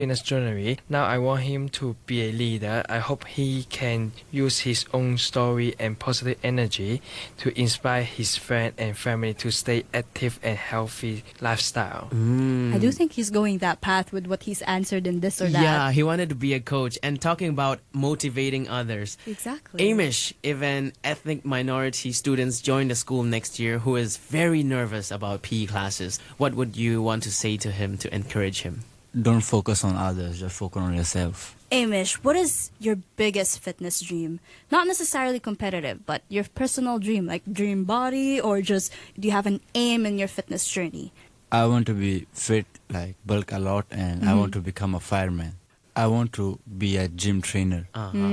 in his journey. Now I want him to be a leader. I hope he can use his own story and positive energy to inspire his friend and family to stay active and healthy lifestyle. I do think he's going that path with what he's answered in this or that. Yeah, he wanted to be a coach. And talking about motivating others. Exactly. Amish, if an ethnic minority student join the school next year who is very nervous about PE classes, what would you want to say to him to encourage him? Don't focus on others, just focus on yourself. Amish, what is your biggest fitness dream? Not necessarily competitive, but your personal dream, like dream body, or just do you have an aim in your fitness journey? I want to be fit, like bulk a lot, and I want to become a fireman. I want to be a gym trainer.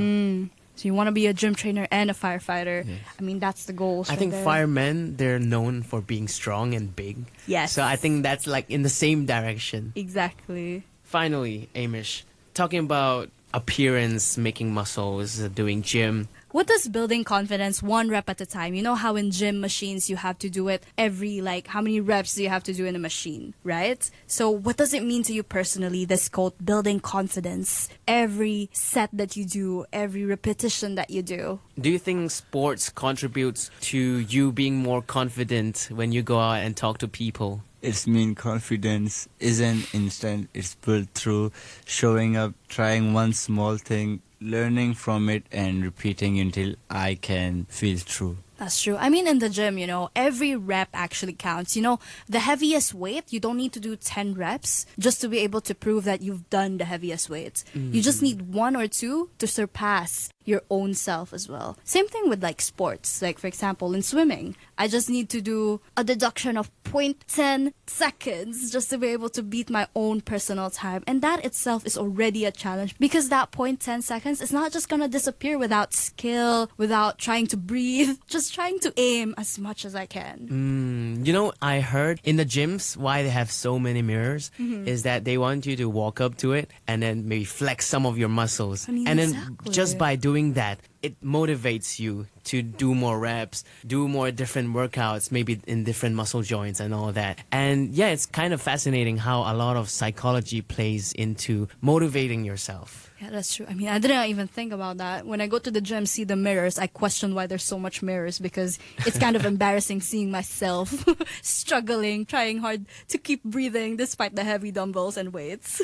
So you want to be a gym trainer and a firefighter. Yes. I mean, that's the goal. I think firemen, they're known for being strong and big. Yes. So I think that's like in the same direction. Exactly. Finally, Amish, talking about appearance, making muscles, doing gym. What does building confidence one rep at a time? You know how in gym machines you have to do it every, like, how many reps do you have to do in a machine, right? So what does it mean to you personally, this quote, building confidence, every set that you do, every repetition that you do? Do you think sports contributes to you being more confident when you go out and talk to people? It's mean confidence isn't instant. It's built through showing up, trying one small thing, learning from it, and repeating until I can feel true. That's true. I mean, in the gym, you know, every rep actually counts. You know, the heaviest weight, you don't need to do 10 reps just to be able to prove that you've done the heaviest weight. You just need 1 or 2 to surpass your own self as well. Same thing with like sports. Like, for example, in swimming, I just need to do a deduction of 0.10 seconds just to be able to beat my own personal time. And that itself is already a challenge because that 0.10 seconds is not just going to disappear without skill, without trying to breathe, just trying to aim as much as I can. You know, I heard in the gyms why they have so many mirrors is that they want you to walk up to it and then maybe flex some of your muscles. I mean, and then exactly. just by doing that, it motivates you to do more reps, do more different workouts, maybe in different muscle joints and all that. And yeah, it's kind of fascinating how a lot of psychology plays into motivating yourself. Yeah, that's true. I mean, I didn't even think about that. When I go to the gym, see the mirrors, I question why there's so much mirrors because it's kind of embarrassing seeing myself struggling, trying hard to keep breathing despite the heavy dumbbells and weights.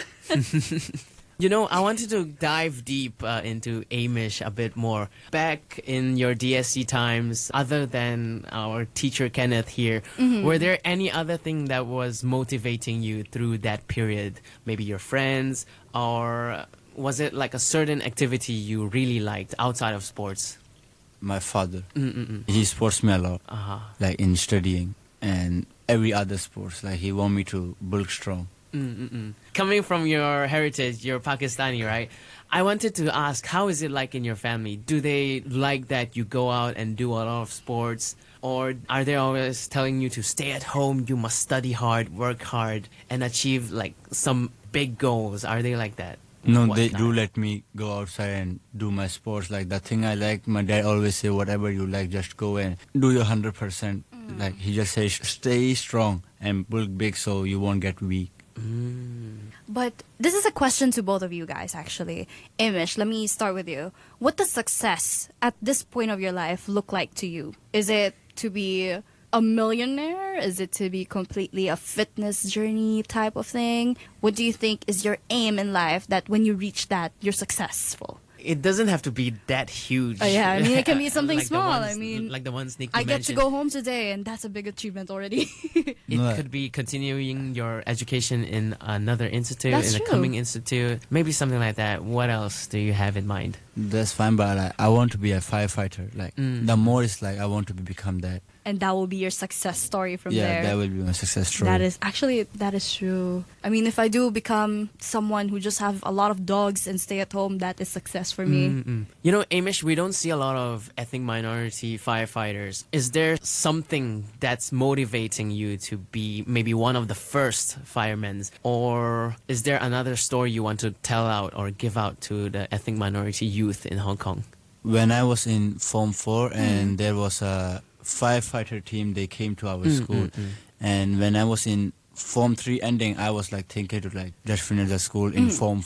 You know, I wanted to dive deep into Amish a bit more. Back in your DSC times, other than our teacher Kenneth here, were there any other thing that was motivating you through that period? Maybe your friends, or was it like a certain activity you really liked outside of sports? My father, he supports me a lot, like in studying and every other sports. Like he want me to bulk strong. Coming from your heritage, you're Pakistani, right? I wanted to ask, how is it like in your family? Do they like that you go out and do a lot of sports? Or are they always telling you to stay at home, you must study hard, work hard, and achieve like some big goals? Are they like that? No, What they kind? do let me go outside and do my sports. Like the thing I like, my dad always say, whatever you like, just go and do your 100%. Like he just says, stay strong and bulk big so you won't get weak. But this is a question to both of you guys, actually. Amish, let me start with you. What does success at this point of your life look like to you? Is it to be a millionaire? Is it to be completely a fitness journey type of thing? What do you think is your aim in life that when you reach that, you're successfit? It doesn't have to be that huge. Oh, yeah, I mean, it can be something Like the small. ones- I mean, like the ones Nikki I get to mentioned. go home today, and that's a big achievement already. It No. could be continuing your education in another institute, That's in a true. coming institute, maybe something like that. What else do you have in mind? That's fine, but like, I want to be a firefighter. Like the more it's like I want to become that. And that will be your success story from Yeah, there. that will be my success story. That is true. I mean, if I do become someone who just have a lot of dogs and stay at home, that is success for me. You know, Amish, we don't see a lot of ethnic minority firefighters. Is there something that's motivating you to be maybe one of the first firemen? Or is there another story you want to tell out or give out to the ethnic minority youth in Hong Kong? When I was in Form 4 and there was a firefighter team, they came to our school. And when I was in Form 3 ending, I was like thinking to like just finish the school in Form